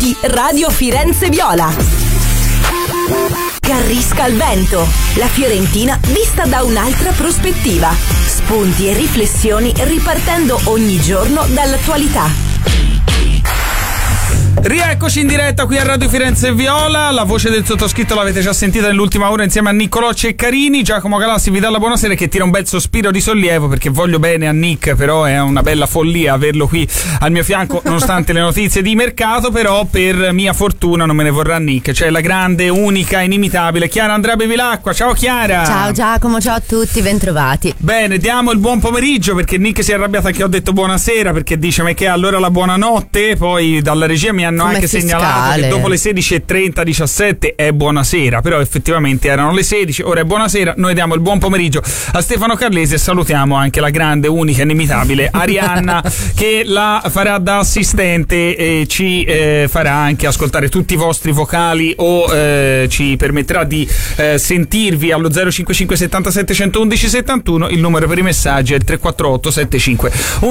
di Radio Firenze Viola. Carrisca al vento, la Fiorentina vista da un'altra prospettiva. Spunti e riflessioni ripartendo ogni giorno dall'attualità. Rieccoci in diretta qui a Radio Firenze Viola. La voce del sottoscritto l'avete già sentita nell'ultima ora insieme a Niccolò Ceccarini. Giacomo Galassi vi dà la buonasera, che tira un bel sospiro di sollievo, perché voglio bene a Nick, però è una bella follia averlo qui al mio fianco nonostante le notizie di mercato. Però per mia fortuna non me ne vorrà Nick, c'è la grande, unica, inimitabile Chiara Andrea Bevilacqua. Ciao Chiara. Ciao Giacomo, ciao a tutti, bentrovati. Bene, diamo il buon pomeriggio, perché Nick si è arrabbiato anche ho detto buonasera, perché dice ma che allora la buonanotte. Poi dalla regia mi hanno anche segnalato che dopo le 16:30, 17 è buonasera, però effettivamente erano le 16, ora è buonasera. Noi diamo il buon pomeriggio a Stefano Carlesi e salutiamo anche la grande, unica, inimitabile Arianna che la farà da assistente e ci farà anche ascoltare tutti i vostri vocali o ci permetterà di sentirvi allo 055 77 111 71. Il numero per i messaggi è il 348 75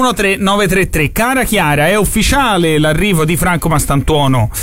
13933. Cara Chiara, è ufficiale l'arrivo di Franco Mastantuono,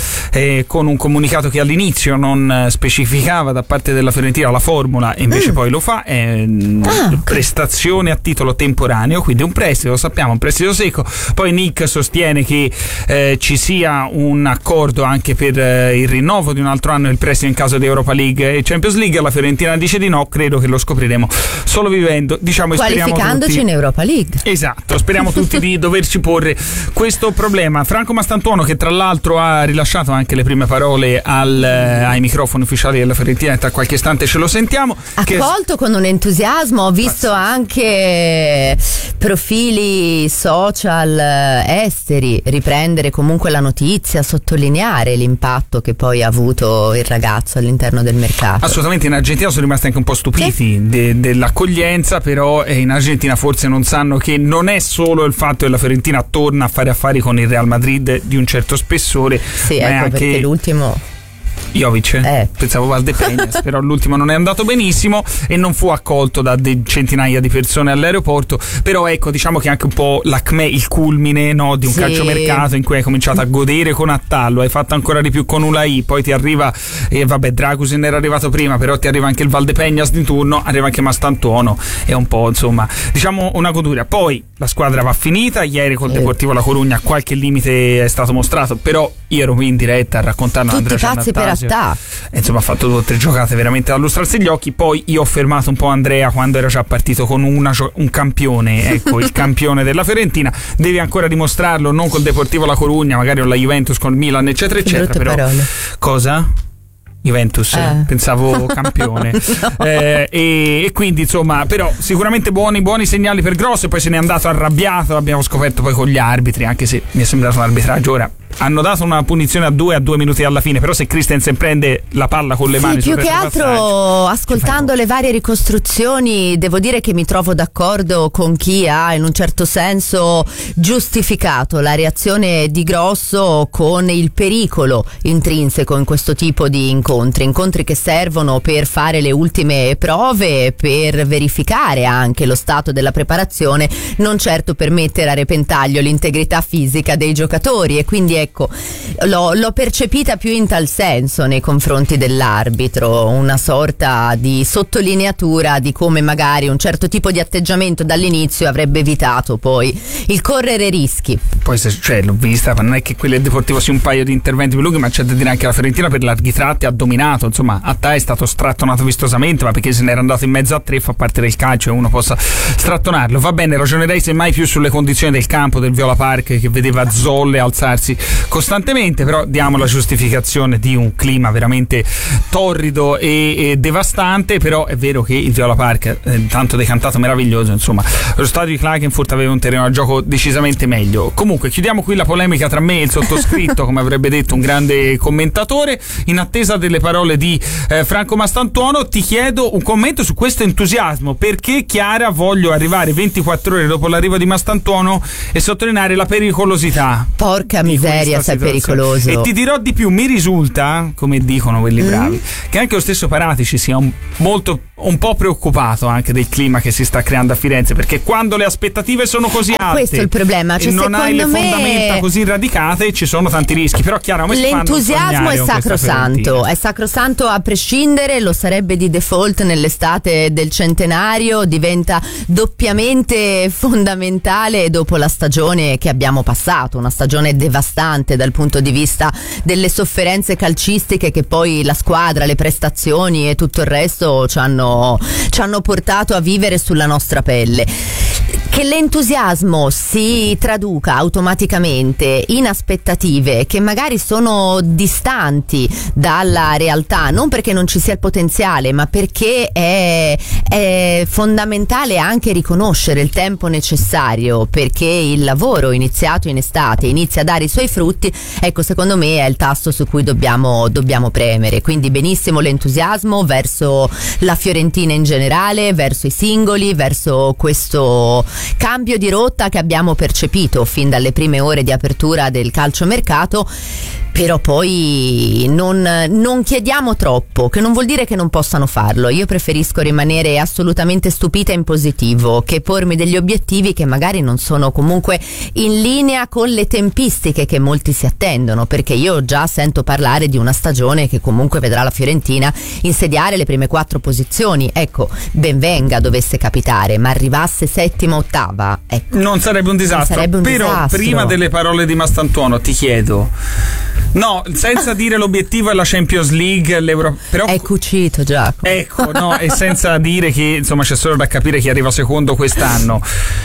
con un comunicato che all'inizio non specificava da parte della Fiorentina la formula e invece poi lo fa. È prestazione a titolo temporaneo, quindi un prestito, lo sappiamo, un prestito secco. Poi Nick sostiene che ci sia un accordo anche per il rinnovo di un altro anno del prestito in caso di Europa League e Champions League. La Fiorentina dice di no, credo che lo scopriremo solo vivendo, diciamo, qualificandoci tutti, in Europa League. Esatto, speriamo tutti di doverci porre questo problema. Franco Mastantuono, che tra l'altro ha rilasciato anche le prime parole ai microfoni ufficiali della Fiorentina, e tra qualche istante ce lo sentiamo, accolto con un entusiasmo. Ho visto anche profili social esteri riprendere comunque la notizia, sottolineare l'impatto che poi ha avuto il ragazzo all'interno del mercato. Assolutamente. In Argentina sono rimasti anche un po' stupiti dell'accoglienza, però in Argentina forse non sanno che non è solo il fatto che la Fiorentina torna a fare affari con il Real Madrid di un certo spessore. Sì, ecco, anche perché l'ultimo Jovic, pensavo Valdepeñas, però l'ultimo non è andato benissimo e non fu accolto da centinaia di persone all'aeroporto. Però ecco, diciamo che anche un po' l'ACME, il culmine, no, di un calciomercato in cui hai cominciato a godere con Attallo, hai fatto ancora di più con Ulai, poi ti arriva Dragusin era arrivato prima, però ti arriva anche il Valdepeñas di turno, arriva anche Mastantuono, è un po', insomma, diciamo una goduria. Poi la squadra va finita, ieri col Deportivo La Corugna qualche limite è stato mostrato, però io ero qui in diretta a raccontarlo a Andrea Giannattasio. Insomma, ha fatto 2 o 3 giocate veramente da lustrarsi gli occhi. Poi io ho fermato un po' Andrea quando era già partito con un campione, ecco, il campione della Fiorentina. Devi ancora dimostrarlo, non col Deportivo La Corugna, magari con la Juventus, con il Milan, eccetera eccetera. Però parole. Cosa? Juventus, pensavo campione. No. E quindi insomma, però sicuramente buoni segnali per Grosso. E poi se n'è andato arrabbiato, l'abbiamo scoperto poi con gli arbitri, anche se mi è sembrato un arbitraggio. Ora hanno dato una punizione a 2 minuti alla fine, però se Christensen prende la palla con le mani più che altro, ascoltando le varie ricostruzioni, devo dire che mi trovo d'accordo con chi ha in un certo senso giustificato la reazione di Grosso con il pericolo intrinseco in questo tipo di incontri che servono per fare le ultime prove, per verificare anche lo stato della preparazione, non certo per mettere a repentaglio l'integrità fisica dei giocatori. E quindi ecco, l'ho percepita più in tal senso nei confronti dell'arbitro, una sorta di sottolineatura di come magari un certo tipo di atteggiamento dall'inizio avrebbe evitato poi il correre rischi. Poi l'ho vista, ma non è che quello del Deportivo sia un paio di interventi più lunghi, ma c'è da dire anche la Fiorentina per larghi tratti ha dominato. Insomma, Attà è stato strattonato vistosamente, ma perché se n'era andato in mezzo a 3, fa parte del calcio e uno possa strattonarlo. Va bene, ragionerei semmai più sulle condizioni del campo del Viola Park, che vedeva zolle alzarsi costantemente, però diamo la giustificazione di un clima veramente torrido e devastante. Però è vero che il Viola Park, tanto decantato, meraviglioso, insomma, lo stadio di Klagenfurt aveva un terreno a gioco decisamente meglio. Comunque chiudiamo qui la polemica tra me e il sottoscritto, come avrebbe detto un grande commentatore, in attesa delle parole di Franco Mastantuono. Ti chiedo un commento su questo entusiasmo, perché Chiara voglio arrivare 24 ore dopo l'arrivo di Mastantuono e sottolineare la pericolosità. Porca miseria, sei pericoloso. E ti dirò di più, mi risulta, come dicono quelli bravi, che anche lo stesso Paratici sia un po' preoccupato anche del clima che si sta creando a Firenze, perché quando le aspettative sono così alte, questo è il problema, e non hai le fondamenta così radicate, ci sono tanti rischi. Però Chiara, l'entusiasmo è sacrosanto a prescindere, lo sarebbe di default nell'estate del centenario, diventa doppiamente fondamentale dopo la stagione che abbiamo passato, una stagione devastante dal punto di vista delle sofferenze calcistiche che poi la squadra, le prestazioni e tutto il resto ci hanno portato a vivere sulla nostra pelle. Che l'entusiasmo si traduca automaticamente in aspettative che magari sono distanti dalla realtà, non perché non ci sia il potenziale, ma perché è fondamentale anche riconoscere il tempo necessario perché il lavoro iniziato in estate inizia a dare i suoi frutti. Ecco, secondo me è il tasto su cui dobbiamo premere. Quindi benissimo l'entusiasmo verso la Fiorentina in generale, verso i singoli, verso questo cambio di rotta che abbiamo percepito fin dalle prime ore di apertura del calciomercato. Però poi non chiediamo troppo, che non vuol dire che non possano farlo. Io preferisco rimanere assolutamente stupita in positivo che pormi degli obiettivi che magari non sono comunque in linea con le tempistiche che molti si attendono, perché io già sento parlare di una stagione che comunque vedrà la Fiorentina insediare le prime 4 posizioni. Ecco, ben venga dovesse capitare, ma arrivasse settima, ottava, ecco, non sarebbe un disastro. Però prima delle parole di Mastantuono ti chiedo, no, senza dire l'obiettivo è la Champions League, però è cucito, Giacomo. Ecco, no, e senza dire che insomma c'è solo da capire chi arriva secondo quest'anno.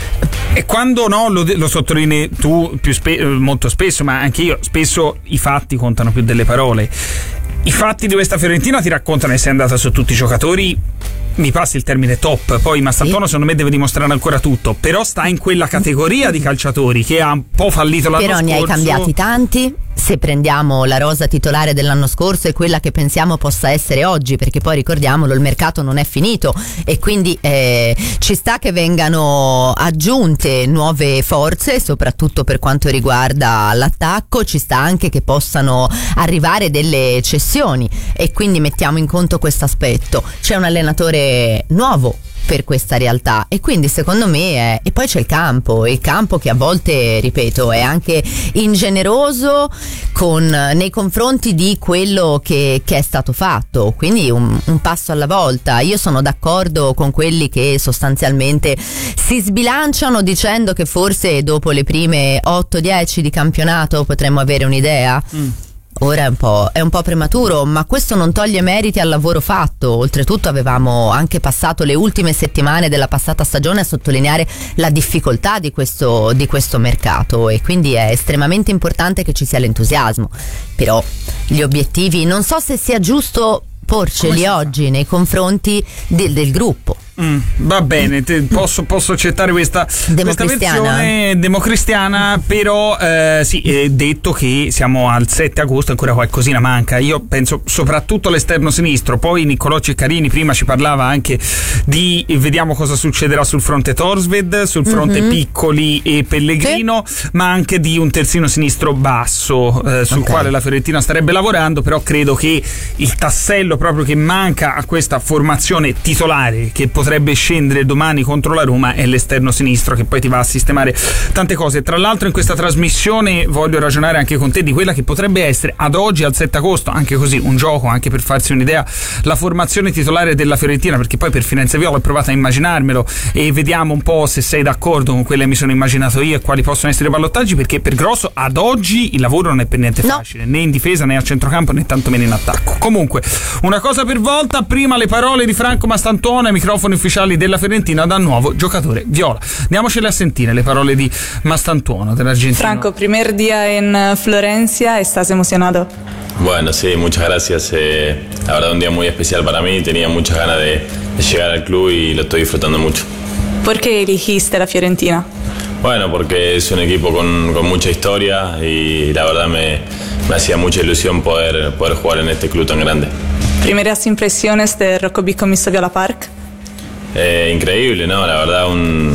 E quando lo sottolinei tu molto spesso, ma anche io spesso, i fatti contano più delle parole. I fatti di questa Fiorentina ti raccontano, e sei andata su tutti i giocatori, mi passi il termine top, poi Mastantuono secondo me deve dimostrare ancora tutto, però sta in quella categoria di calciatori che ha un po' fallito l'anno scorso. Però ne hai cambiati tanti. Se prendiamo la rosa titolare dell'anno scorso e quella che pensiamo possa essere oggi, perché poi ricordiamolo, il mercato non è finito e quindi ci sta che vengano aggiunte nuove forze, soprattutto per quanto riguarda l'attacco. Ci sta anche che possano arrivare delle cessioni e quindi mettiamo in conto questo aspetto. C'è un allenatore nuovo per questa realtà e quindi secondo me e poi c'è il campo che a volte, ripeto, è anche ingeneroso nei confronti di quello che è stato fatto, quindi un passo alla volta. Io sono d'accordo con quelli che sostanzialmente si sbilanciano dicendo che forse dopo le prime 8-10 di campionato potremmo avere un'idea. Ora è un po' prematuro, ma questo non toglie meriti al lavoro fatto. Oltretutto avevamo anche passato le ultime settimane della passata stagione a sottolineare la difficoltà di questo mercato e quindi è estremamente importante che ci sia l'entusiasmo. Però gli obiettivi non so se sia giusto porceli oggi nei confronti del gruppo. Va bene, posso accettare questa versione democristiana, però sì, è detto che siamo al 7 agosto, ancora qualcosina manca. Io penso soprattutto all'esterno sinistro. Poi Niccolò Ceccarini prima ci parlava anche di vediamo cosa succederà sul fronte Thorstvedt, sul fronte Piccoli e Pellegrino, ma anche di un terzino sinistro basso sul quale la Fiorentina starebbe lavorando. Però credo che il tassello proprio che manca a questa formazione titolare, che potrebbe scendere domani contro la Roma, è l'esterno sinistro, che poi ti va a sistemare tante cose. Tra l'altro in questa trasmissione voglio ragionare anche con te di quella che potrebbe essere ad oggi, al 7 agosto, anche così un gioco, anche per farsi un'idea, la formazione titolare della Fiorentina, perché poi per Firenze Viola ho provato a immaginarmelo e vediamo un po' se sei d'accordo con quelle che mi sono immaginato io e quali possono essere i ballottaggi, perché per Grosso ad oggi il lavoro non è per niente facile, né in difesa né a centrocampo né tantomeno in attacco. Comunque una cosa per volta, prima le parole di Franco Mastantuono ai microfoni ufficiali della Fiorentina dal nuovo giocatore viola. Andiamocele a sentire le parole di Mastantuono, dell'argentino. Franco, primer día en Florencia, ¿estás emocionado? Bueno, sí, muchas gracias. La verdad, un día muy especial para mí. Tenía muchas ganas de llegar al club y lo estoy disfrutando mucho. ¿Por qué elegiste la Fiorentina? Bueno, porque es un equipo con mucha historia y la verdad me me hacía mucha ilusión poder jugar en este club tan grande. Primeras impresiones de Rokobiko Saviola Park. Increíble, ¿no? La verdad,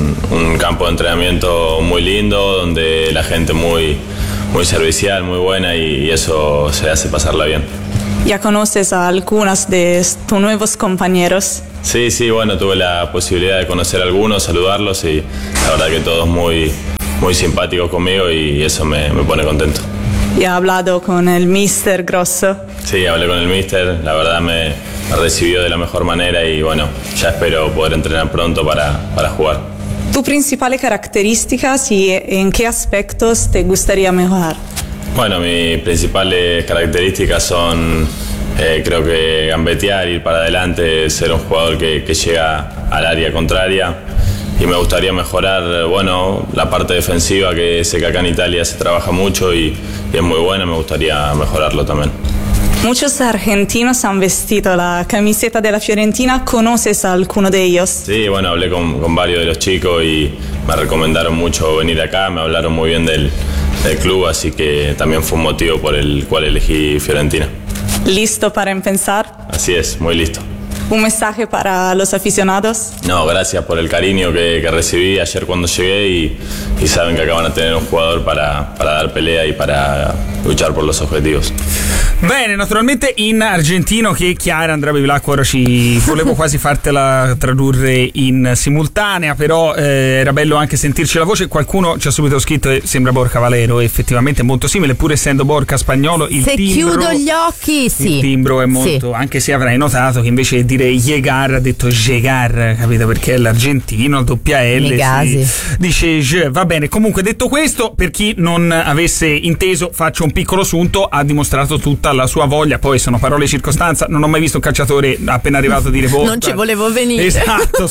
un campo de entrenamiento muy lindo, donde la gente muy servicial, muy buena, y eso se hace pasarla bien. ¿Ya conoces a algunos de tus nuevos compañeros? Sí, bueno, tuve la posibilidad de conocer a algunos, saludarlos, y la verdad que todos muy simpáticos conmigo, y eso me pone contento. ¿Y has hablado con el Mister Grosso? Sí, hablé con el Mister, la verdad me recibió de la mejor manera, y bueno, ya espero poder entrenar pronto para jugar. ¿Tus principales características y en qué aspectos te gustaría mejorar? Bueno, mis principales características son, creo que gambetear, ir para adelante, ser un jugador que llega al área contraria, y me gustaría mejorar, bueno, la parte defensiva, que sé que acá en Italia se trabaja mucho y es muy buena, me gustaría mejorarlo también. Muchos argentinos han vestido la camiseta de la Fiorentina. ¿Conoces a alguno de ellos? Sí, bueno, hablé con varios de los chicos y me recomendaron mucho venir acá, me hablaron muy bien del club, así que también fue un motivo por el cual elegí Fiorentina. ¿Listo para empezar? Así es, muy listo. ¿Un mensaje para los aficionados? No, gracias por el cariño que recibí ayer cuando llegué, y saben que acá van a tener un jugador para dar pelea y para luchar por los objetivos. Bene, naturalmente in argentino, che Chiara Andrea Bevilacqua ora volevo quasi fartela tradurre in simultanea, però era bello anche sentirci la voce. Qualcuno ci ha subito scritto sembra Borja Valero, effettivamente è molto simile, pur essendo Borja spagnolo, il se timbro, chiudo gli occhi, sì, il timbro è molto, sì. Anche se avrai notato che invece di dire Llegar ha detto Llegar, capito, perché è l'argentino, il doppia L dice va bene. Comunque, detto questo, per chi non avesse inteso, faccio un piccolo sunto. Ha dimostrato tutta la sua voglia, poi sono parole di circostanza, non ho mai visto un calciatore appena arrivato a dire non ci volevo venire. Esatto,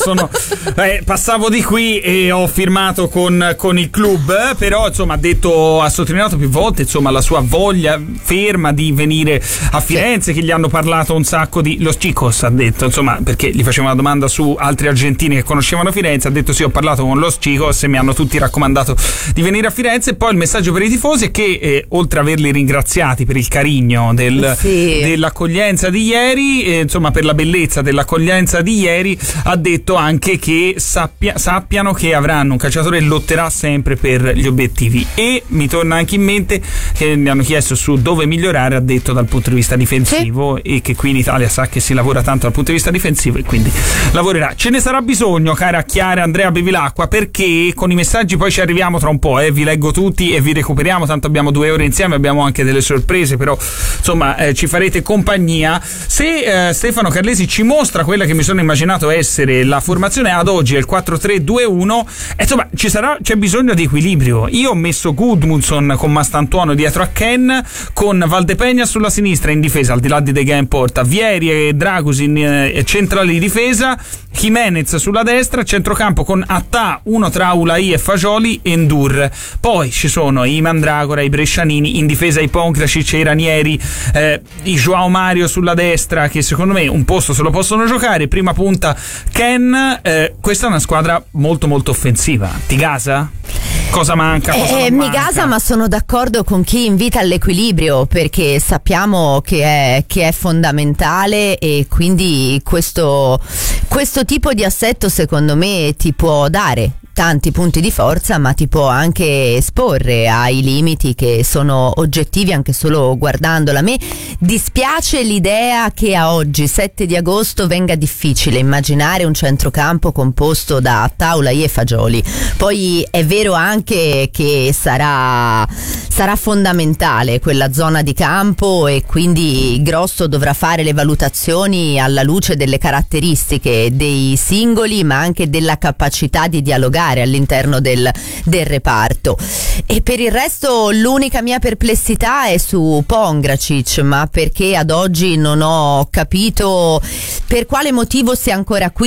passavo di qui e ho firmato con il club, però insomma ha sottolineato più volte insomma la sua voglia ferma di venire a Firenze, che gli hanno parlato un sacco di Los Chicos, ha detto, insomma, perché gli facevo una domanda su altri argentini che conoscevano Firenze, ha detto sì, ho parlato con Los Chicos e mi hanno tutti raccomandato di venire a Firenze. E poi il messaggio per i tifosi è che oltre a averli ringraziati per il carigno dell'accoglienza di ieri, insomma per la bellezza dell'accoglienza di ieri, ha detto anche che sappiano che avranno un calciatore che lotterà sempre per gli obiettivi. E mi torna anche in mente che mi hanno chiesto su dove migliorare, ha detto dal punto di vista difensivo, e che qui in Italia sa che si lavora tanto dal punto di vista difensivo e quindi lavorerà. Ce ne sarà bisogno, cara Chiara Andrea Bevilacqua, perché con i messaggi poi ci arriviamo tra un po', vi leggo tutti e vi recuperiamo, tanto abbiamo 2 ore insieme, abbiamo anche delle sorprese, però insomma ci farete compagnia. Se Stefano Carlesi ci mostra quella che mi sono immaginato essere la formazione ad oggi, è il 4-3-2-1, insomma c'è bisogno di equilibrio. Io ho messo Gudmundsson con Mastantuono dietro a Ken, con Valdepeña sulla sinistra in difesa, al di là di De Gea in porta, Vieri e Dragusin centrali di difesa, Jimenez sulla destra, centrocampo con Attà, uno tra Ulai e Fagioli e Ndur. Poi ci sono i Mandragora, i Brescianini, in difesa i Pongracic e i Ranieri, i Joao Mario sulla destra, che secondo me un posto se lo possono giocare, prima punta Ken. Questa è una squadra molto molto offensiva. Ti gasa? Cosa manca? Mi gasa, ma sono d'accordo con chi invita all'equilibrio, perché sappiamo che è fondamentale, e quindi questo tipo di assetto secondo me ti può dare tanti punti di forza, ma ti può anche esporre ai limiti che sono oggettivi anche solo guardandola. A me dispiace l'idea che a oggi 7 di agosto venga difficile immaginare un centrocampo composto da Ulai e Fagioli. Poi è vero anche che sarà fondamentale quella zona di campo, e quindi Grosso dovrà fare le valutazioni alla luce delle caratteristiche dei singoli, ma anche della capacità di dialogare all'interno del reparto. E per il resto l'unica mia perplessità è su Pongracic, ma perché ad oggi non ho capito per quale motivo sia ancora qui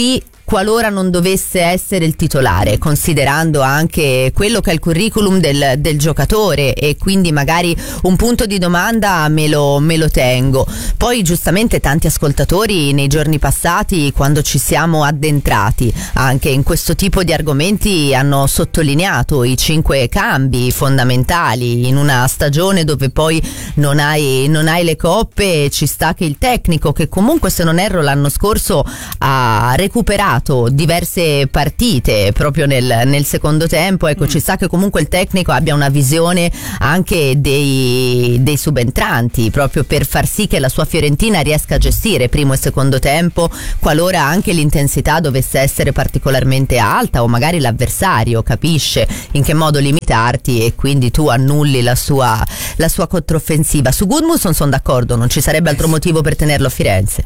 qualora non dovesse essere il titolare, considerando anche quello che è il curriculum del giocatore, e quindi magari un punto di domanda me lo tengo. Poi giustamente tanti ascoltatori nei giorni passati, quando ci siamo addentrati anche in questo tipo di argomenti, hanno sottolineato i 5 cambi fondamentali in una stagione dove poi non hai le coppe. Ci sta che il tecnico, che comunque se non erro l'anno scorso ha recuperato diverse partite proprio nel secondo tempo, ecco, ci sta che comunque il tecnico abbia una visione anche dei subentranti, proprio per far sì che la sua Fiorentina riesca a gestire primo e secondo tempo, qualora anche l'intensità dovesse essere particolarmente alta, o magari l'avversario capisce in che modo limitarti e quindi tu annulli la sua controffensiva. Su Gudmundsson sono d'accordo, non ci sarebbe altro motivo per tenerlo a Firenze.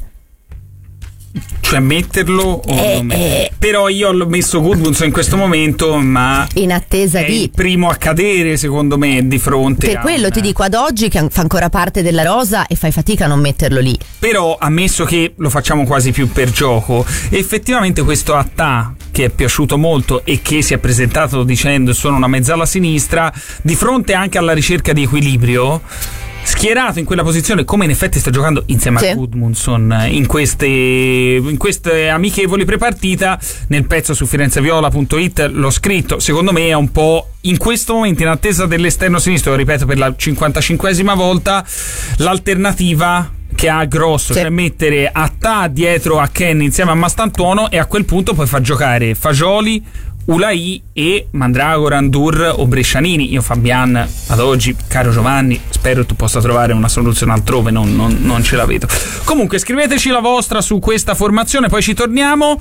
Cioè metterlo o non però io l'ho messo Gudmundsson in questo momento, ma in attesa di il primo a cadere secondo me di fronte per quello ti dico ad oggi che fa ancora parte della rosa e fai fatica a non metterlo lì. Però ammesso che lo facciamo quasi più per gioco, effettivamente questo Attà, che è piaciuto molto e che si è presentato dicendo sono una mezzala sinistra, di fronte anche alla ricerca di equilibrio, schierato in quella posizione, come in effetti sta giocando insieme a Gudmundsson in queste amichevoli prepartita. Nel pezzo su firenzeviola.it l'ho scritto, secondo me è un po' in questo momento, in attesa dell'esterno sinistro, lo ripeto per la 55esima volta, l'alternativa che ha Grosso, cioè mettere Attà dietro a Ken insieme a Mastantuono, e a quel punto puoi far giocare Fagioli, Ulai e Mandragora, Ndur o Brescianini. Io Fabian ad oggi, caro Giovanni, spero tu possa trovare una soluzione altrove, non ce la vedo. Comunque scriveteci la vostra su questa formazione, poi ci torniamo.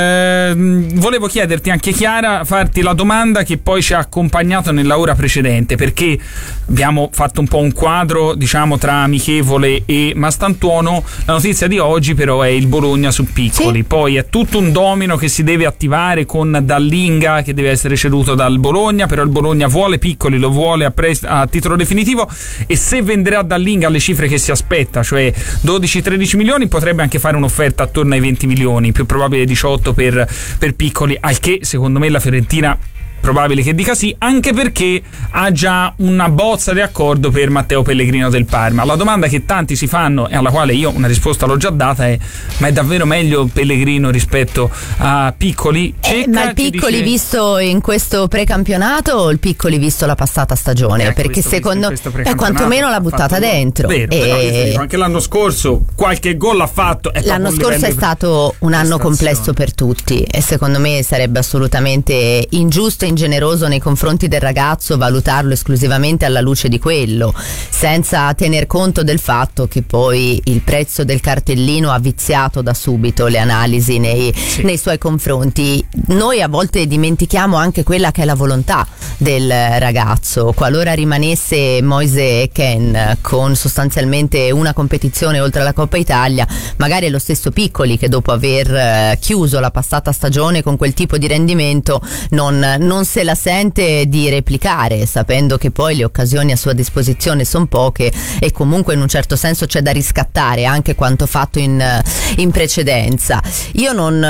Volevo chiederti anche, Chiara, farti la domanda che poi ci ha accompagnato nella ora precedente, perché abbiamo fatto un po' un quadro, diciamo, tra Amichevole e Mastantuono. La notizia di oggi però è il Bologna su Piccoli, poi è tutto un domino che si deve attivare con Dallinga che deve essere ceduto dal Bologna, però il Bologna vuole Piccoli, lo vuole a titolo definitivo, e se venderà Dallinga alle cifre che si aspetta, cioè 12-13 milioni, potrebbe anche fare un'offerta attorno ai 20 milioni, più probabile 18 per Piccoli, al che secondo me la Fiorentina probabile che dica sì, anche perché ha già una bozza di accordo per Matteo Pellegrino del Parma. La domanda che tanti si fanno, e alla quale io una risposta l'ho già data, è: ma è davvero meglio Pellegrino rispetto a Piccoli? Ma il Piccoli visto in questo precampionato o il Piccoli visto la passata stagione? Perché secondo me quantomeno l'ha buttata dentro. Vero, però anche l'anno scorso qualche gol l'ha fatto. L'anno scorso è stato un anno complesso per tutti, e secondo me sarebbe assolutamente ingiusto e ingeneroso nei confronti del ragazzo valutarlo esclusivamente alla luce di quello, senza tener conto del fatto che poi il prezzo del cartellino ha viziato da subito le analisi nei suoi confronti. Noi a volte dimentichiamo anche quella che è la volontà del ragazzo. Qualora rimanesse Moise Ken con sostanzialmente una competizione oltre alla Coppa Italia, magari è lo stesso Piccoli che dopo aver chiuso la passata stagione con quel tipo di rendimento non se la sente di replicare, sapendo che poi le occasioni a sua disposizione sono poche e comunque in un certo senso c'è da riscattare anche quanto fatto in precedenza. Io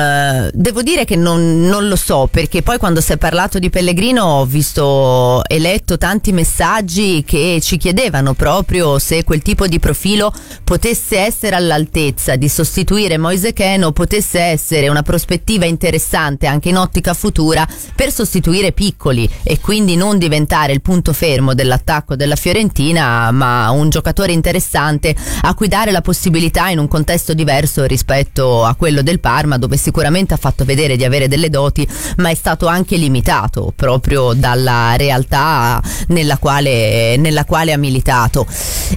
devo dire che non lo so, perché poi quando si è parlato di Pellegrino ho visto e letto tanti messaggi che ci chiedevano proprio se quel tipo di profilo potesse essere all'altezza di sostituire Moise Ken, o potesse essere una prospettiva interessante anche in ottica futura per sostituire Piccoli e quindi non diventare il punto fermo dell'attacco della Fiorentina, ma un giocatore interessante a cui dare la possibilità in un contesto diverso rispetto a quello del Parma, dove sicuramente ha fatto vedere di avere delle doti, ma è stato anche limitato proprio dalla realtà nella quale ha militato.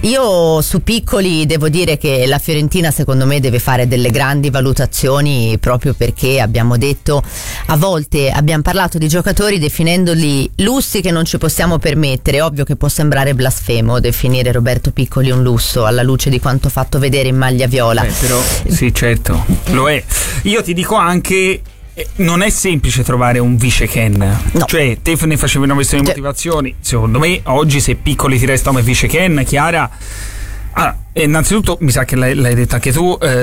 Io su Piccoli devo dire che la Fiorentina secondo me deve fare delle grandi valutazioni, proprio perché abbiamo detto, a volte abbiamo parlato di giocatori definendoli lussi che non ci possiamo permettere. Ovvio che può sembrare blasfemo definire Roberto Piccoli un lusso alla luce di quanto fatto vedere in maglia viola. Però sì, certo, lo è. Io ti dico anche, non è semplice trovare un vice Ken. No. Cioè, te ne facevi una questione di motivazioni. Secondo me oggi se Piccoli ti resta come vice Ken, Chiara, innanzitutto mi sa che l'hai detto anche tu,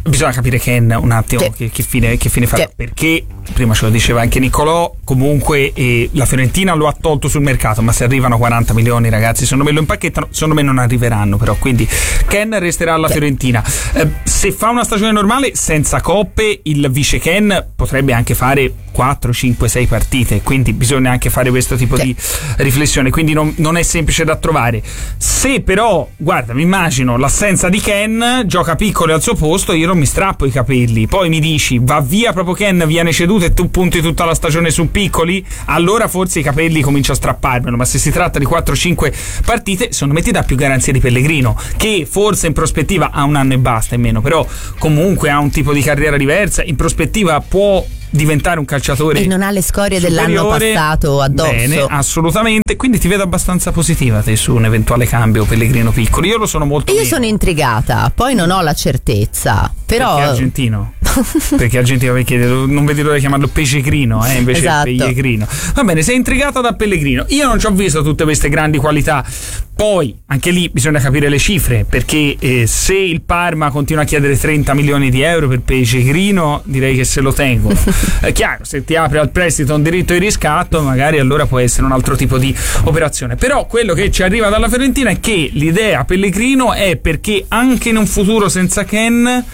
bisogna capire Ken un attimo che fine farà, perché prima ce lo diceva anche Niccolò, comunque la Fiorentina lo ha tolto sul mercato, ma se arrivano 40 milioni ragazzi secondo me lo impacchettano, secondo me non arriveranno, però quindi Ken resterà alla Fiorentina. Se fa una stagione normale senza coppe, il vice Ken potrebbe anche fare 4, 5, 6 partite, quindi bisogna anche fare questo tipo di riflessione, quindi non è semplice da trovare. Se però, guarda, mi immagino l'assenza di Ken, gioca piccolo al suo posto, io non mi strappo i capelli, poi mi dici va via proprio Ken, viene ceduto e tu punti tutta la stagione su piccoli, allora forse i capelli comincio a strapparmelo, ma se si tratta di 4-5 partite secondo me ti dà più garanzie di Pellegrino, che forse in prospettiva ha 1 anno e basta in meno, però comunque ha un tipo di carriera diversa, in prospettiva può diventare un calciatore e non ha le scorie dell'anno passato addosso. Bene, assolutamente, quindi ti vedo abbastanza positiva te su un eventuale cambio Pellegrino Piccoli. Io lo sono molto meno. Sono intrigata, poi non ho la certezza, però perché argentino perché argentino, perché non vedi l'ora di chiamarlo Pellegrino invece esatto. Pellegrino. Va bene, sei intrigata da Pellegrino, io non ci ho visto tutte queste grandi qualità. Poi anche lì bisogna capire le cifre, perché se il Parma continua a chiedere 30 milioni di euro per Pellegrino, direi che se lo tengono. È chiaro, se ti apre al prestito un diritto di riscatto, magari allora può essere un altro tipo di operazione. Però quello che ci arriva dalla Fiorentina è che l'idea Pellegrino è perché anche in un futuro senza Ken,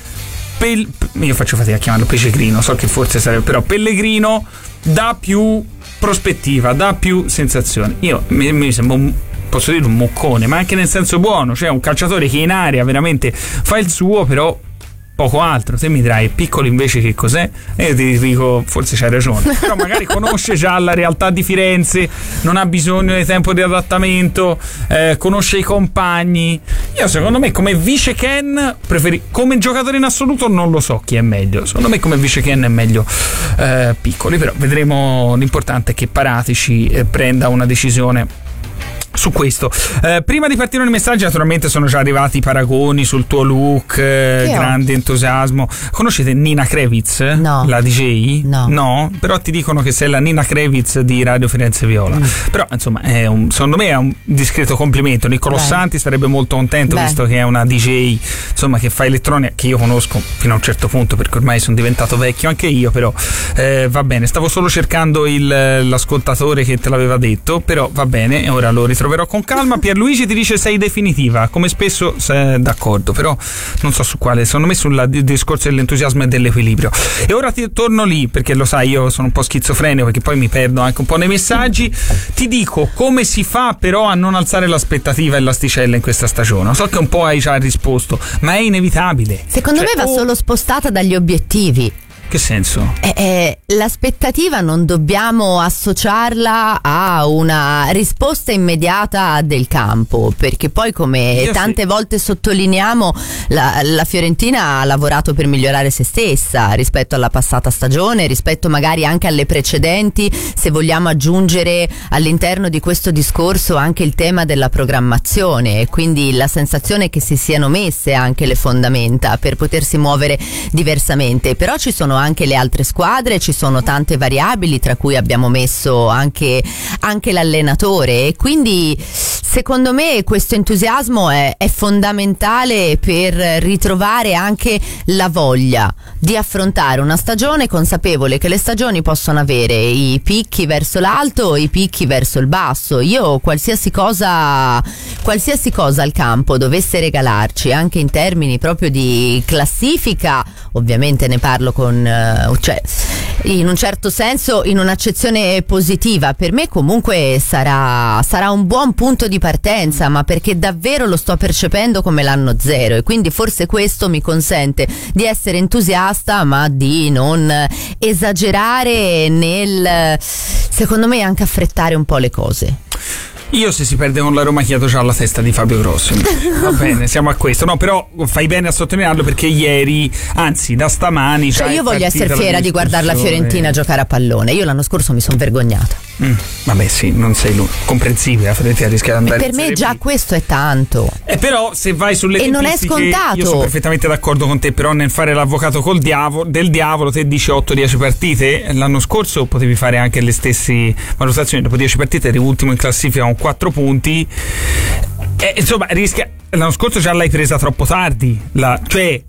io faccio fatica a chiamarlo Pellegrino, so che forse sarebbe, però Pellegrino dà più prospettiva, dà più sensazioni. Mi sembra posso dire un moccone, ma anche nel senso buono, cioè un calciatore che in area veramente fa il suo, però poco altro. Te mi dirai Piccolo invece che cos'è? E io ti dico forse c'hai ragione, però magari conosce già la realtà di Firenze, non ha bisogno di tempo di adattamento, conosce i compagni. Io secondo me come vice Ken come giocatore in assoluto non lo so chi è meglio, secondo me come vice Ken è meglio Piccoli, però vedremo. L'importante è che Paratici prenda una decisione su questo. Prima di partire nei messaggi, naturalmente sono già arrivati i paragoni sul tuo look, grande entusiasmo. Conoscete Nina Krevitz? No. La DJ? No. Però ti dicono che sei la Nina Krevitz di Radio Firenze Viola. Però insomma secondo me è un discreto complimento. Niccolò Santi sarebbe molto contento, visto che è una DJ insomma che fa elettronica, che io conosco fino a un certo punto, perché ormai sono diventato vecchio anche io, però va bene, stavo solo cercando l'ascoltatore che te l'aveva detto, però va bene, e ora lo ritroverò con calma. Pierluigi ti dice sei definitiva, come spesso sei d'accordo, però non so su quale, secondo me sul discorso dell'entusiasmo e dell'equilibrio. E ora ti torno lì, perché lo sai, io sono un po' schizofrenico, perché poi mi perdo anche un po' nei messaggi. Ti dico come si fa però a non alzare l'aspettativa e l'asticella in questa stagione. So che un po' hai già risposto, ma è inevitabile. Secondo me va solo spostata dagli obiettivi. Che senso? L'aspettativa non dobbiamo associarla a una risposta immediata del campo, perché poi come tante volte sottolineiamo la Fiorentina ha lavorato per migliorare se stessa rispetto alla passata stagione, rispetto magari anche alle precedenti, se vogliamo aggiungere all'interno di questo discorso anche il tema della programmazione, e quindi la sensazione che si siano messe anche le fondamenta per potersi muovere diversamente. Però ci sono anche le altre squadre, ci sono tante variabili, tra cui abbiamo messo anche l'allenatore, e quindi secondo me questo entusiasmo è fondamentale per ritrovare anche la voglia di affrontare una stagione, consapevole che le stagioni possono avere i picchi verso l'alto e i picchi verso il basso. Io qualsiasi cosa al campo dovesse regalarci, anche in termini proprio di classifica, ovviamente ne parlo cioè in un certo senso in un'accezione positiva, per me comunque sarà un buon punto di partenza, ma perché davvero lo sto percependo come l'anno zero, e quindi forse questo mi consente di essere entusiasta, ma di non esagerare nel, secondo me, anche affrettare un po' le cose. Io se si perde con la Roma chiedo già la testa di Fabio Grosso. Va bene, siamo a questo. No, però fai bene a sottolinearlo, perché ieri, anzi da stamani, cioè io voglio essere fiera di guardare la Fiorentina giocare a pallone. Io l'anno scorso mi sono vergognata. Vabbè, sì, non sei comprensibile, la Fiorentina rischia di andare per me già questo è tanto. Però se vai sulle e non è scontato. Io sono perfettamente d'accordo con te, però nel fare l'avvocato del diavolo, te dici 8-10 partite, l'anno scorso potevi fare anche le stesse valutazioni, dopo 10 partite eri ultimo in classifica con 4 punti, insomma rischia. L'anno scorso già l'hai presa troppo tardi, cioè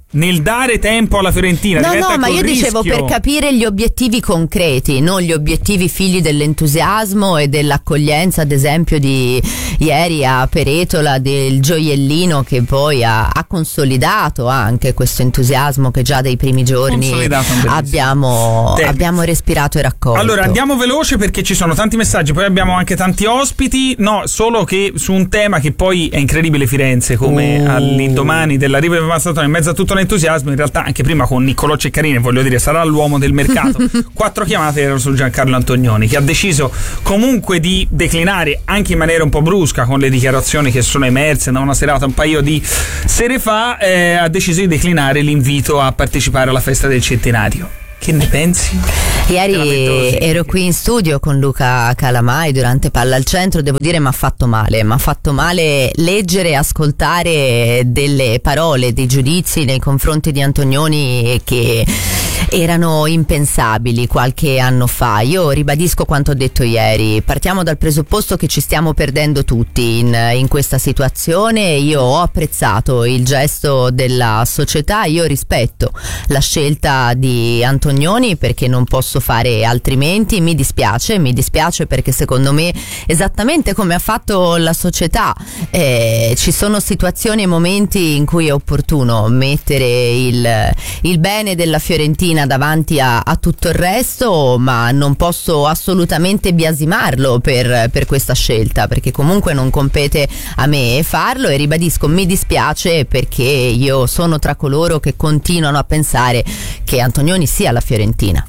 nel dare tempo alla Fiorentina. No, ma io dicevo per capire gli obiettivi concreti, non gli obiettivi figli dell'entusiasmo e dell'accoglienza, ad esempio di ieri a Peretola del gioiellino, che poi ha consolidato anche questo entusiasmo che già dai primi giorni abbiamo respirato e raccolto. Allora andiamo veloce perché ci sono tanti messaggi, poi abbiamo anche tanti ospiti. No, solo che su un tema che poi è incredibile, Firenze, come all'indomani dell'arrivo di Mazzatone, in mezzo a tutto l'entusiasmo, in realtà anche prima con Niccolò Ceccarini, voglio dire, sarà l'uomo del mercato. 4 chiamate erano su Giancarlo Antonioni, che ha deciso comunque di declinare anche in maniera un po' brusca, con le dichiarazioni che sono emerse da una serata un paio di sere fa, ha deciso di declinare l'invito a partecipare alla festa del centenario. Che ne pensi? Ieri ero qui in studio con Luca Calamai durante Palla al Centro, devo dire mi ha fatto male leggere e ascoltare delle parole, dei giudizi nei confronti di Antonioni che erano impensabili qualche anno fa. Io ribadisco quanto ho detto ieri, partiamo dal presupposto che ci stiamo perdendo tutti in questa situazione. Io ho apprezzato il gesto della società, io rispetto la scelta di Antonioni perché non posso fare altrimenti, mi dispiace perché secondo me, esattamente come ha fatto la società, ci sono situazioni e momenti in cui è opportuno mettere il bene della Fiorentina davanti a tutto il resto, ma non posso assolutamente biasimarlo per questa scelta, perché comunque non compete a me farlo, e ribadisco, mi dispiace perché io sono tra coloro che continuano a pensare che Antonioni sia la Fiorentina.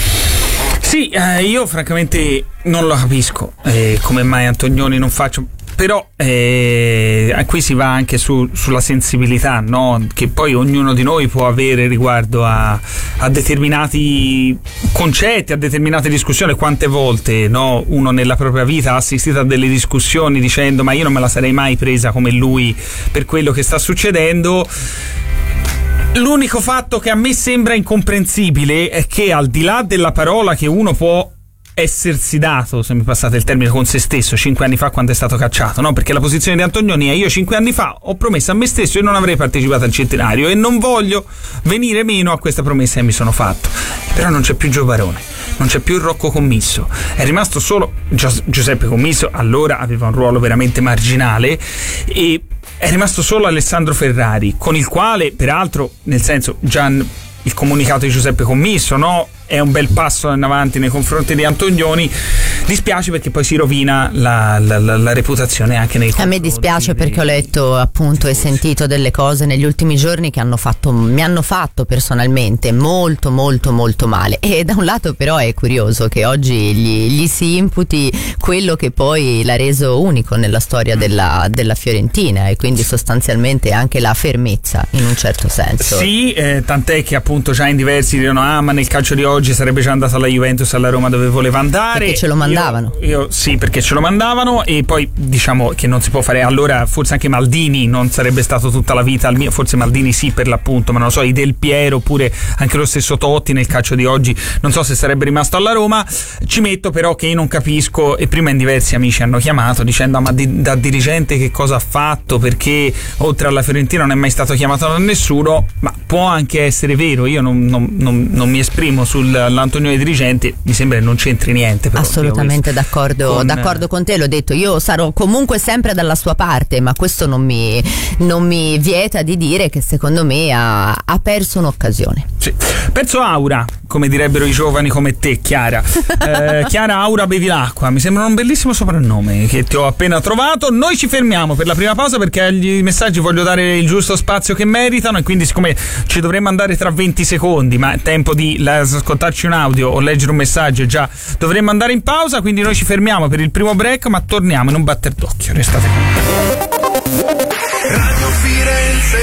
Sì, io francamente non lo capisco come mai Antonioni non faccia. Però qui si va anche sulla sensibilità, no? Che poi ognuno di noi può avere riguardo a determinati concetti, a determinate discussioni. Quante volte, no, uno nella propria vita ha assistito a delle discussioni dicendo ma io non me la sarei mai presa come lui per quello che sta succedendo. L'unico fatto che a me sembra incomprensibile è che, al di là della parola che uno può essersi dato, se mi passate il termine, con se stesso 5 anni fa quando è stato cacciato, no? Perché la posizione di Antonioni è: io 5 anni fa ho promesso a me stesso e non avrei partecipato al centenario e non voglio venire meno a questa promessa che mi sono fatto. Però non c'è più Gio Barone, non c'è più Rocco Commisso, è rimasto solo Giuseppe Commisso, allora aveva un ruolo veramente marginale, e è rimasto solo Alessandro Ferrari, con il quale peraltro, nel senso, già il comunicato di Giuseppe Commisso, no, è un bel passo in avanti nei confronti di Antonioni. Dispiace perché poi si rovina la reputazione anche nei confronti. A me dispiace perché ho letto, appunto, e sentito delle cose negli ultimi giorni che mi hanno fatto personalmente molto molto molto male, e da un lato però è curioso che oggi gli si imputi quello che poi l'ha reso unico nella storia della Fiorentina, e quindi sostanzialmente anche la fermezza in un certo senso. Sì, tant'è che appunto già in diversi dicono ma nel calcio di oggi sarebbe già andato alla Juventus, alla Roma dove voleva andare, perché ce lo mandavano. Io sì, perché ce lo mandavano, e poi diciamo che non si può fare. Allora forse anche Maldini non sarebbe stato tutta la vita al mio, forse Maldini sì per l'appunto, ma non lo so, i Del Piero, oppure anche lo stesso Totti nel calcio di oggi, non so se sarebbe rimasto alla Roma. Ci metto però che io non capisco, e prima in diversi amici hanno chiamato dicendo ma da dirigente che cosa ha fatto, perché oltre alla Fiorentina non è mai stato chiamato da nessuno. Ma può anche essere vero, io non mi esprimo sull'Antonioni dirigente, mi sembra che non c'entri niente. Però, assolutamente d'accordo con te, l'ho detto, io sarò comunque sempre dalla sua parte, ma questo non mi vieta di dire che secondo me ha perso un'occasione. Sì. Perso aura, come direbbero i giovani come te, Chiara. Chiara Aura Bevilacqua, mi sembra un bellissimo soprannome che ti ho appena trovato. Noi ci fermiamo per la prima pausa perché agli messaggi voglio dare il giusto spazio che meritano, e quindi siccome ci dovremmo andare tra 20 secondi, ma è tempo di ascoltarci un audio o leggere un messaggio, già dovremmo andare in pausa, quindi noi ci fermiamo per il primo break, ma torniamo in un batter d'occhio. Restate qui. Radio Firenze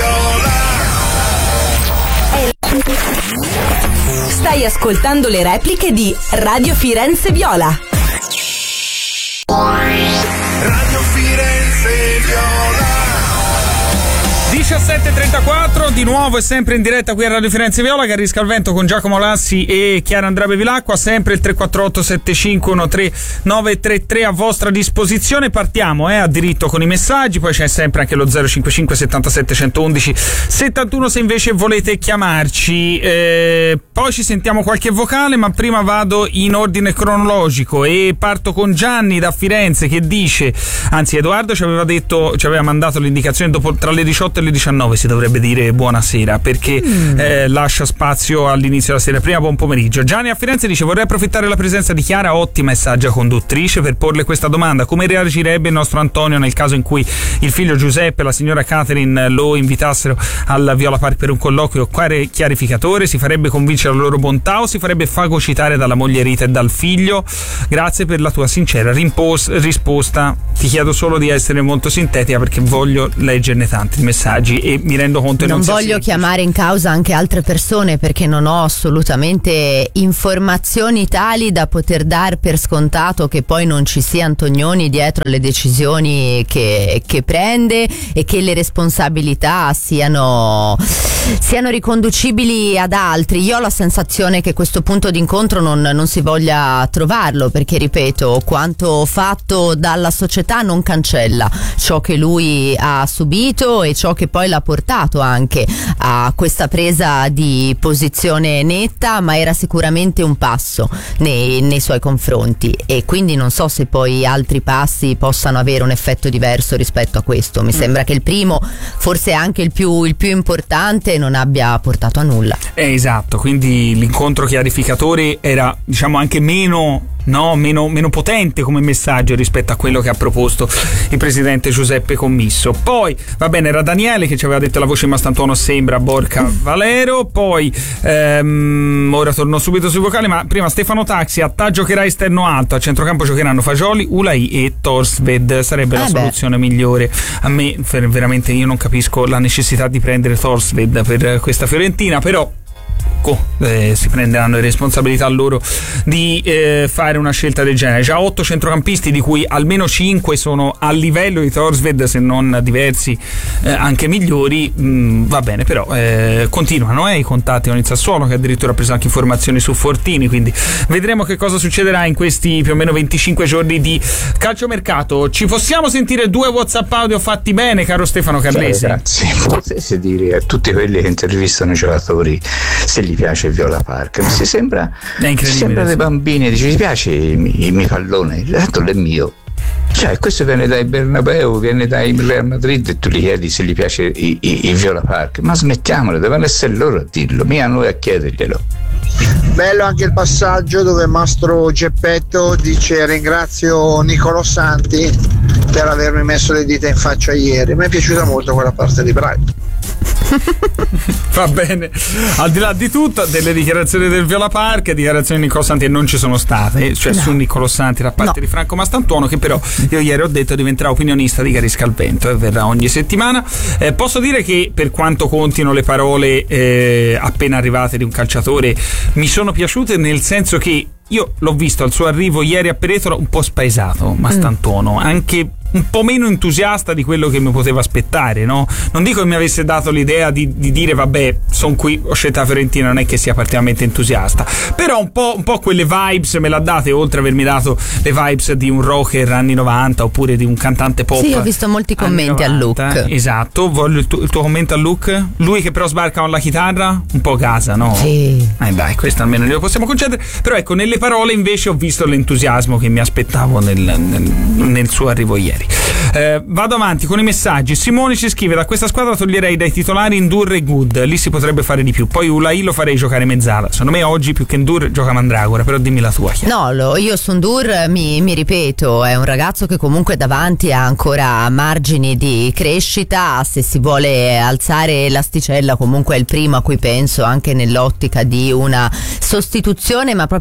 Viola. Stai ascoltando le repliche di Radio Firenze Viola. Radio Firenze Viola. 17.34, di nuovo e sempre in diretta qui a Radio Firenze Viola, Carisca al Vento con Giacomo Lassi e Chiara Andrea Bevilacqua, sempre il 348 7513 933 a vostra disposizione. Partiamo a diritto con i messaggi, poi c'è sempre anche lo 055 77 111 71 se invece volete chiamarci, poi ci sentiamo qualche vocale, ma prima vado in ordine cronologico e parto con Gianni da Firenze che dice, anzi Edoardo ci aveva mandato l'indicazione dopo tra le 18 e le 19 si dovrebbe dire buonasera perché lascia spazio all'inizio della sera. Prima buon pomeriggio. Gianni a Firenze dice: vorrei approfittare della presenza di Chiara, ottima e saggia conduttrice, per porle questa domanda: come reagirebbe il nostro Antonio nel caso in cui il figlio Giuseppe e la signora Catherine lo invitassero al Viola Park per un colloquio chiarificatore? Si farebbe convincere la loro bontà o si farebbe fagocitare dalla moglie Rita e dal figlio? Grazie per la tua sincera risposta. Ti chiedo solo di essere molto sintetica perché voglio leggerne tanti messaggi e mi rendo conto che non voglio chiamare in causa anche altre persone perché non ho assolutamente informazioni tali da poter dar per scontato che poi non ci sia Antonioni dietro alle decisioni che prende e che le responsabilità siano riconducibili ad altri. Io ho la sensazione che questo punto d'incontro non si voglia trovarlo perché, ripeto, quanto fatto dalla società non cancella ciò che lui ha subito e ciò che poi l'ha portato anche a questa presa di posizione netta, ma era sicuramente un passo nei suoi confronti e quindi non so se poi altri passi possano avere un effetto diverso rispetto a questo. Mi sembra che il primo, forse anche il più importante, non abbia portato a nulla. Esatto, quindi l'incontro chiarificatore era, diciamo, anche meno potente come messaggio rispetto a quello che ha proposto il presidente Giuseppe Commisso. Poi va bene, era Daniele che ci aveva detto la voce Mastantuono sembra Borca Valero. Poi ora torno subito sui vocali, ma prima Stefano Taxi: Attà giocherà esterno alto, a centrocampo giocheranno Fagioli, Ulai e Torsved, sarebbe la soluzione migliore. A me veramente io non capisco la necessità di prendere Torsved per questa Fiorentina, però si prenderanno le responsabilità loro di fare una scelta del genere. Già 8 centrocampisti di cui almeno 5 sono a livello di Torsved, se non diversi anche migliori. Va bene, però continuano i contatti con il Sassuolo, che addirittura ha preso anche informazioni su Fortini, quindi vedremo che cosa succederà in questi più o meno 25 giorni di calciomercato. Ci possiamo sentire 2 WhatsApp audio fatti bene, caro Stefano Carlesi? Grazie. Potete dire a tutti quelli che intervistano i giocatori se gli piace Viola Park, mi sembra dei bambini, dice: ti piace il mio pallone? Tanto è mio. Cioè, questo viene dai Bernabeu, viene dai Real Madrid e tu gli chiedi se gli piace il Viola Park. Ma smettiamolo, devono essere loro a dirlo, mica noi a chiederglielo. Bello anche il passaggio dove Mastro Geppetto dice: ringrazio Nicolò Santi per avermi messo le dita in faccia ieri. Mi è piaciuta molto quella parte di Bright. Va bene, al di là di tutto, delle dichiarazioni del Viola Park, dichiarazioni di Nicolò Santi non ci sono state, cioè su Nicolò Santi da parte di Franco Mastantuono, che però io ieri ho detto diventerà opinionista di Carisca al Vento e verrà ogni settimana. Posso dire che per quanto contino le parole appena arrivate di un calciatore, mi sono piaciute, nel senso che io l'ho visto al suo arrivo ieri a Peretola un po' spaesato Mastantuono, anche un po' meno entusiasta di quello che mi poteva aspettare, no? Non dico che mi avesse dato l'idea di dire vabbè, sono qui, ho scelto la Fiorentina, non è che sia particolarmente entusiasta, però un po' quelle vibes me l'ha date, oltre a avermi dato le vibes di un rocker anni 90 oppure di un cantante pop. Sì, ho visto molti commenti al look. Esatto, voglio il tuo commento al look. Lui che però sbarca con la chitarra, un po' gasa, no? Sì. Dai, questo almeno glielo possiamo concedere. Però ecco, nelle parole invece ho visto l'entusiasmo che mi aspettavo nel suo arrivo ieri. Vado avanti con i messaggi. Simone ci scrive: da questa squadra toglierei dai titolari Ndur e Good, lì si potrebbe fare di più, poi Ulai lo farei giocare mezzala. Secondo me oggi più che Ndur gioca Mandragora, però dimmi la tua. No, io su Ndur mi ripeto, è un ragazzo che comunque davanti ha ancora margini di crescita, se si vuole alzare l'asticella comunque è il primo a cui penso, anche nell'ottica di una sostituzione, ma proprio per quanto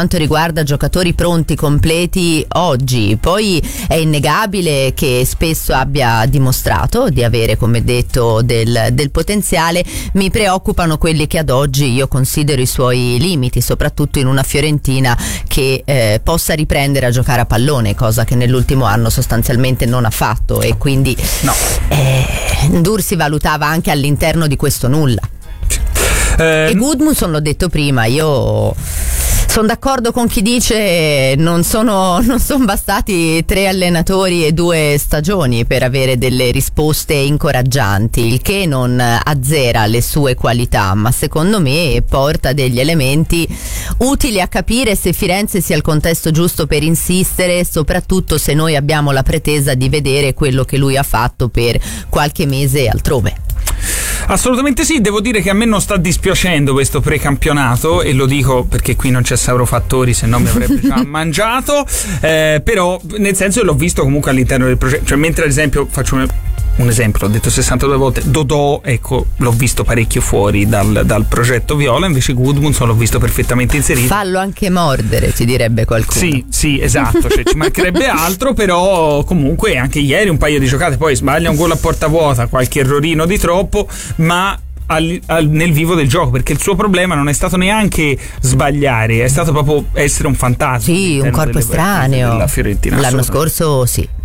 quanto riguarda giocatori pronti, completi oggi. Poi è innegabile che spesso abbia dimostrato di avere, come detto, del potenziale. Mi preoccupano quelli che ad oggi io considero i suoi limiti, soprattutto in una Fiorentina che possa riprendere a giocare a pallone, cosa che nell'ultimo anno sostanzialmente non ha fatto, e quindi Ndur si valutava anche all'interno di questo nulla. E Gudmundsson, l'ho detto prima, io sono d'accordo con chi dice non sono bastati 3 allenatori e 2 stagioni per avere delle risposte incoraggianti, il che non azzera le sue qualità, ma secondo me porta degli elementi utili a capire se Firenze sia il contesto giusto per insistere, soprattutto se noi abbiamo la pretesa di vedere quello che lui ha fatto per qualche mese altrove. Assolutamente sì, devo dire che a me non sta dispiacendo questo precampionato, e lo dico perché qui non c'è Sauro Fattori, se no mi avrebbe già mangiato, però nel senso che l'ho visto comunque all'interno del progetto, cioè mentre ad esempio faccio un esempio, l'ho detto 62 volte, Dodò, ecco, l'ho visto parecchio fuori dal progetto Viola, invece Gudmundsson l'ho visto perfettamente inserito. Fallo anche mordere, ci direbbe qualcuno. Sì, esatto, cioè ci mancherebbe altro, però comunque anche ieri un paio di giocate, poi sbaglia un gol a porta vuota, qualche errorino di troppo, ma nel vivo del gioco, perché il suo problema non è stato neanche sbagliare, è stato proprio essere un fantasma. Sì, un corpo estraneo. Fiorentina, l'anno scorso sì.